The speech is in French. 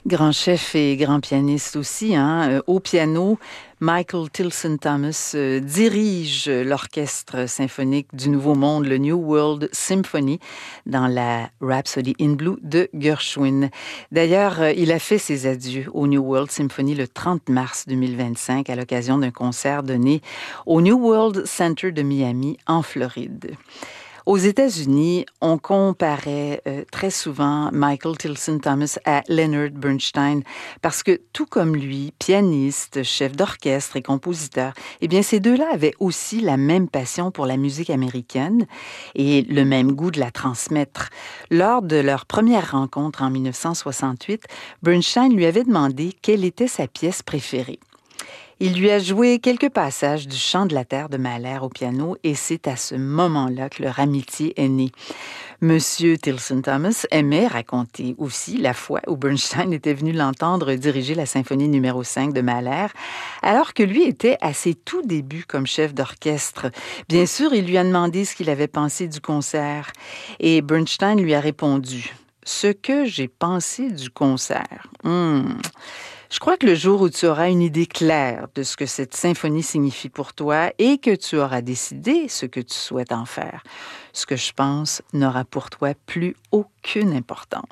Grand chef et grand pianiste aussi, hein. Au piano, Michael Tilson Thomas dirige l'orchestre symphonique du Nouveau Monde, le New World Symphony, dans la Rhapsody in Blue de Gershwin. D'ailleurs, il a fait ses adieux au New World Symphony le 30 mars 2025 à l'occasion d'un concert donné au New World Center de Miami, en Floride. Aux États-Unis, on comparait très souvent Michael Tilson Thomas à Leonard Bernstein parce que, tout comme lui, pianiste, chef d'orchestre et compositeur, eh bien, ces deux-là avaient aussi la même passion pour la musique américaine et le même goût de la transmettre. Lors de leur première rencontre en 1968, Bernstein lui avait demandé quelle était sa pièce préférée. Il lui a joué quelques passages du Chant de la Terre de Mahler au piano et c'est à ce moment-là que leur amitié est née. Monsieur Tilson Thomas aimait raconter aussi la fois où Bernstein était venu l'entendre diriger la symphonie numéro 5 de Mahler, alors que lui était à ses tout débuts comme chef d'orchestre. Bien sûr, il lui a demandé ce qu'il avait pensé du concert et Bernstein lui a répondu « Ce que j'ai pensé du concert. Je crois que le jour où tu auras une idée claire de ce que cette symphonie signifie pour toi et que tu auras décidé ce que tu souhaites en faire, ce que je pense n'aura pour toi plus aucune importance. »